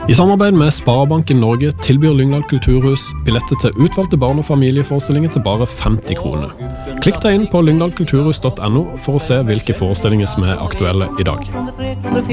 I samarbeid med Sparebanken Norge tilbyr Lyngdal Kulturhus billetter til utvalgte barn- og familieforestillinger til bare 50 kroner. Klikk deg inn på lyngdalkulturhus.no for å se hvilke forestillinger som er aktuelle i dag.